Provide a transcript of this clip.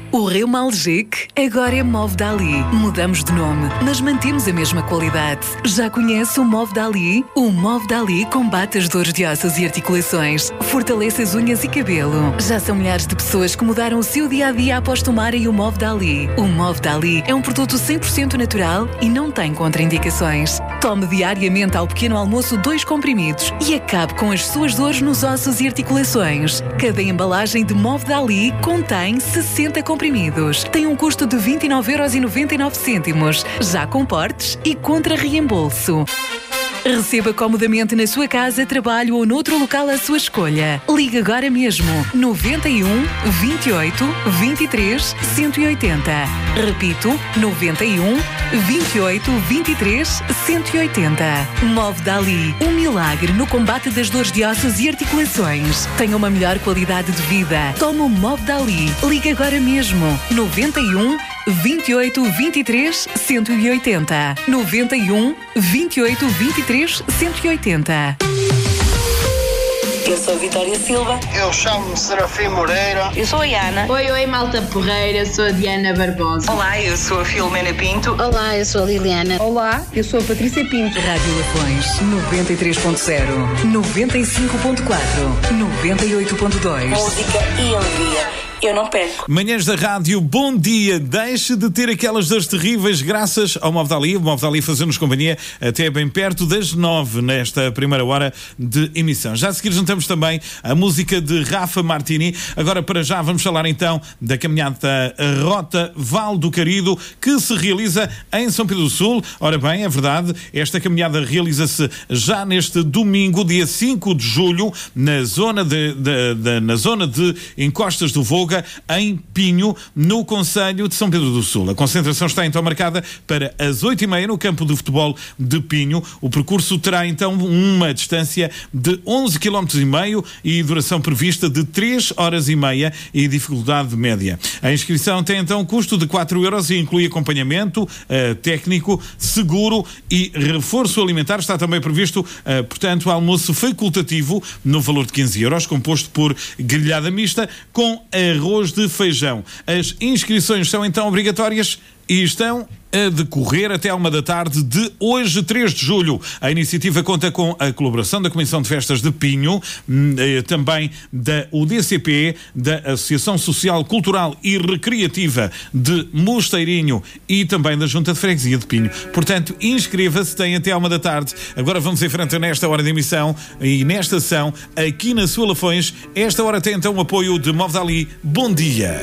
O Reumalgic agora é Movdali. Mudamos de nome, mas mantemos a mesma qualidade. Já conhece o Movdali? O Movdali combate as dores de ossos e articulações, fortalece as unhas e cabelo. Já são milhares de pessoas que mudaram o seu dia-a-dia após tomarem o Movdali. O Movdali é um produto 100% natural e não tem contraindicações. Tome diariamente ao pequeno almoço 2 comprimidos e acabe com as suas dores nos ossos e articulações. Cada embalagem de Movdali contém 60 comprimidos. Tem um custo de 29,99€, já com portes e contra reembolso. Receba comodamente na sua casa, trabalho ou noutro local à sua escolha. Ligue agora mesmo 91 28 23 180. Repito, 91 28 23 180. Movdali, um milagre no combate das dores de ossos e articulações. Tenha uma melhor qualidade de vida. Tome o Movdali. Ligue agora mesmo 91 28 23 180. 91 28 23 180. Eu sou a Vitória Silva. Eu chamo-me Serafim Moreira. Eu sou a Ana. Oi, malta porreira, sou a Diana Barbosa. Olá, eu sou a Filomena Pinto. Olá, eu sou a Liliana. Olá, eu sou a Patrícia Pinto. Rádio Lafões 93.0, 95.4, 98.2. Música e alegria. Eu não perco. Manhãs da Rádio, bom dia. Deixe de ter aquelas dores terríveis graças ao Movdali. O Movdali fazendo-nos companhia até bem perto das 9 nesta primeira hora de emissão. Já a seguir juntamos também a música de Rafa Martini. Agora para já vamos falar então da caminhada Rota Val do Carido que se realiza em São Pedro do Sul. Ora bem, é verdade, esta caminhada realiza-se já neste domingo, dia 5 de julho, na zona de Encostas do Voga, em Pinho, no concelho de São Pedro do Sul. A concentração está então marcada para as 8h30 no campo de futebol de Pinho. O percurso terá então uma distância de 11,5 km e duração prevista de 3 horas e meia e dificuldade média. A inscrição tem então um custo de 4€ e inclui acompanhamento técnico, seguro e reforço alimentar. Está também previsto, portanto, almoço facultativo no valor de 15€, composto por grelhada mista com arroz de feijão. As inscrições são então obrigatórias e estão a decorrer até à 1 da tarde de hoje, 3 de julho. A iniciativa conta com a colaboração da Comissão de Festas de Pinho, também da UDCP, da Associação Social, Cultural e Recreativa de Mosteirinho e também da Junta de Freguesia de Pinho. Portanto, inscreva-se, tem até à 1 da tarde. Agora vamos em frente nesta hora de emissão e nesta ação, aqui na sua Lafões. Esta hora tem então o apoio de Movdali. Bom dia!